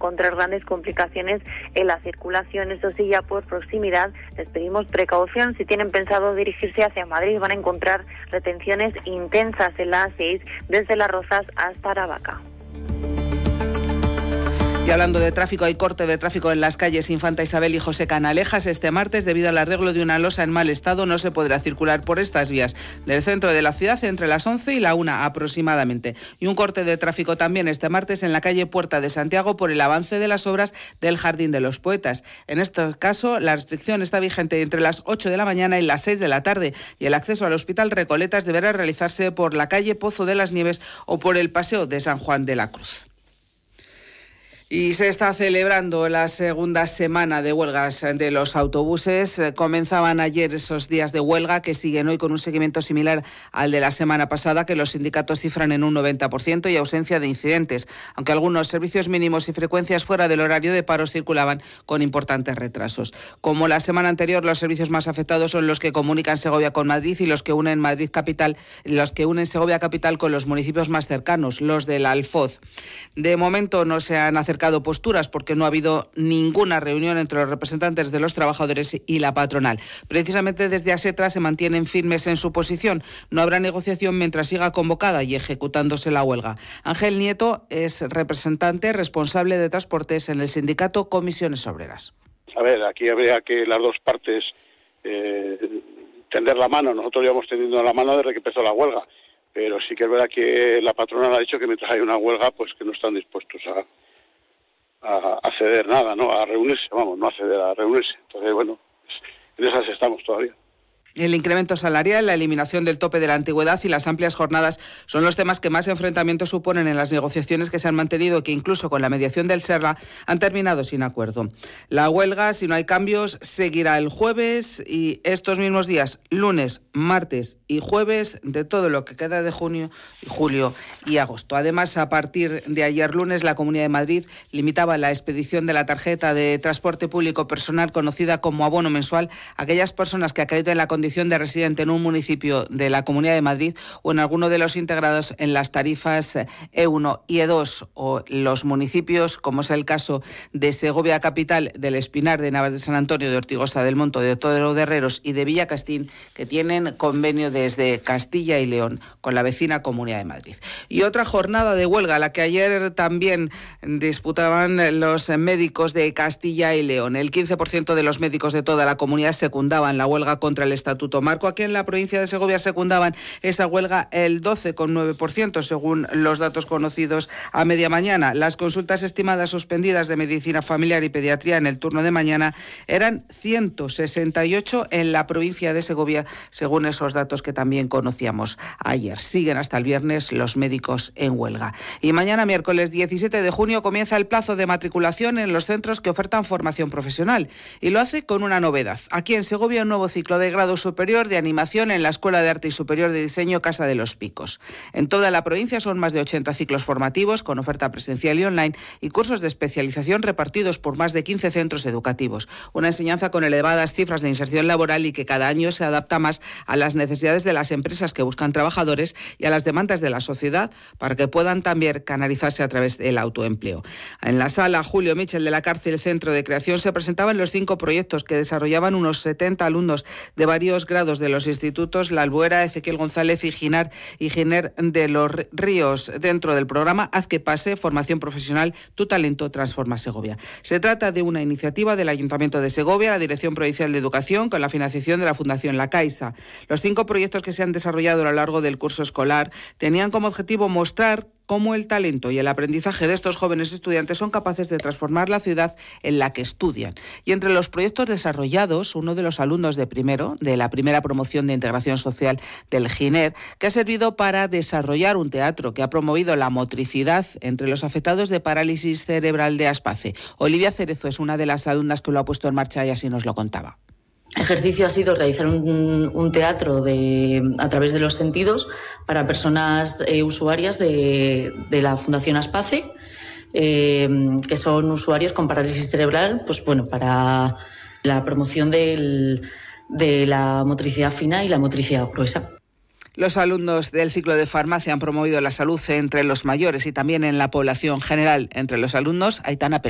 encontrar grandes complicaciones en la circulación. Eso sí, ya por proximidad les pedimos precaución. Si tienen pensado dirigirse hacia Madrid, van a encontrar retenciones intensas en la A6 desde Las Rozas hasta Aravaca. Y hablando de tráfico, hay corte de tráfico en las calles Infanta Isabel y José Canalejas este martes. Debido al arreglo de una losa en mal estado, no se podrá circular por estas vías del centro de la ciudad entre las 11 y la 1 aproximadamente. Y un corte de tráfico también este martes en la calle Puerta de Santiago por el avance de las obras del Jardín de los Poetas. En este caso, la restricción está vigente entre las 8 de la mañana y las 6 de la tarde y el acceso al Hospital Recoletas deberá realizarse por la calle Pozo de las Nieves o por el Paseo de San Juan de la Cruz. Y se está celebrando la segunda semana de huelgas de los autobuses. Comenzaban ayer esos días de huelga que siguen hoy con un seguimiento similar al de la semana pasada, que los sindicatos cifran en un 90% y ausencia de incidentes, aunque algunos servicios mínimos y frecuencias fuera del horario de paros circulaban con importantes retrasos. Como la semana anterior, los servicios más afectados son los que comunican Segovia con Madrid y los que unen Madrid capital, los que unen Segovia capital con los municipios más cercanos, los del Alfoz. De momento no se han acercado posturas porque no ha habido ninguna reunión entre los representantes de los trabajadores y la patronal. Precisamente desde Asetra se mantienen firmes en su posición. No habrá negociación mientras siga convocada y ejecutándose la huelga. Ángel Nieto es representante responsable de transportes en el sindicato Comisiones Obreras. A ver, aquí habría que las dos partes tender la mano. Nosotros llevamos tendiendo la mano desde que empezó la huelga, pero sí que es verdad que la patronal ha dicho que mientras hay una huelga, pues que no están dispuestos a ceder nada, ¿no? A reunirse, no a ceder, a reunirse. Entonces, bueno, en esas estamos todavía. El incremento salarial, la eliminación del tope de la antigüedad y las amplias jornadas son los temas que más enfrentamientos suponen en las negociaciones que se han mantenido y que incluso con la mediación del SERLA han terminado sin acuerdo. La huelga, si no hay cambios, seguirá el jueves y estos mismos días, lunes, martes y jueves, de todo lo que queda de junio, julio y agosto. Además, a partir de ayer lunes, la Comunidad de Madrid limitaba la expedición de la tarjeta de transporte público personal conocida como abono mensual a aquellas personas que acrediten la condición de residente en un municipio de la Comunidad de Madrid o en alguno de los integrados en las tarifas E1 y E2 o los municipios, como es el caso de Segovia Capital, del Espinar, de Navas de San Antonio, de Ortigosa del Monto, de Toro de Herreros y de Villacastín, que tienen convenio desde Castilla y León con la vecina Comunidad de Madrid. Y otra jornada de huelga, la que ayer también disputaban los médicos de Castilla y León. El 15% de los médicos de toda la comunidad secundaban la huelga contra el Estatuto Marco. Aquí en la provincia de Segovia secundaban esa huelga el 12,9%, según los datos conocidos a media mañana. Las consultas estimadas suspendidas de medicina familiar y pediatría en el turno de mañana eran 168 en la provincia de Segovia, según esos datos que también conocíamos ayer. Siguen hasta el viernes los médicos en huelga. Y mañana, miércoles 17 de junio, comienza el plazo de matriculación en los centros que ofertan formación profesional. Y lo hace con una novedad. Aquí en Segovia, un nuevo ciclo de grado superior de animación en la Escuela de Arte y Superior de Diseño Casa de los Picos. En toda la provincia son más de 80 ciclos formativos con oferta presencial y online y cursos de especialización repartidos por más de 15 centros educativos. Una enseñanza con elevadas cifras de inserción laboral y que cada año se adapta más a las necesidades de las empresas que buscan trabajadores y a las demandas de la sociedad para que puedan también canalizarse a través del autoempleo. En la sala Julio Michel de la Cárcel Centro de Creación se presentaban los 5 proyectos que desarrollaban unos 70 alumnos de varios grados de los institutos La Albuera, Ezequiel González y Giner de los Ríos, dentro del programa Haz que pase, formación profesional, tu talento transforma Segovia. Se trata de una iniciativa del Ayuntamiento de Segovia, la Dirección Provincial de Educación, con la financiación de la Fundación La Caixa. Los 5 proyectos que se han desarrollado a lo largo del curso escolar tenían como objetivo mostrar cómo el talento y el aprendizaje de estos jóvenes estudiantes son capaces de transformar la ciudad en la que estudian. Y entre los proyectos desarrollados, uno de los alumnos de la primera promoción de integración social del GINER, que ha servido para desarrollar un teatro que ha promovido la motricidad entre los afectados de parálisis cerebral de Aspace. Olivia Cerezo es una de las alumnas que lo ha puesto en marcha y así nos lo contaba. El ejercicio ha sido realizar un teatro a través de los sentidos para personas usuarias de la Fundación Aspace, que son usuarios con parálisis cerebral, pues bueno, para la promoción de la motricidad fina y la motricidad gruesa. Los alumnos del ciclo de farmacia han promovido la salud entre los mayores y también en la población general. Entre los alumnos, Aitana Pérez.